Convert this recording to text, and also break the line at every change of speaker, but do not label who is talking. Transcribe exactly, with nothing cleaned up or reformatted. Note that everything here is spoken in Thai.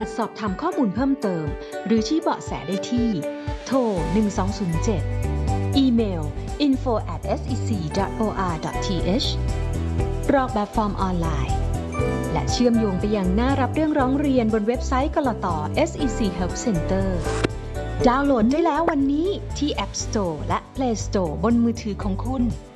สอบถามข้อมูลเพิ่มเติมหรือชี้เบาะแสได้ที่โทรหนึ่งสองศูนย์เจ็ดอีเมล อินโฟ แอท เอส อี ซี ดอท โอ อาร์ ดอท ที เอช กรอกแบบฟอร์มออนไลน์และเชื่อมโยงไปยังหน้ารับเรื่องร้องเรียนบนเว็บไซต์กลต เอส อี ซี Help Center ดาวน์โหลดได้แล้ววันนี้ที่ App Store และ Play Store บนมือถือของคุณ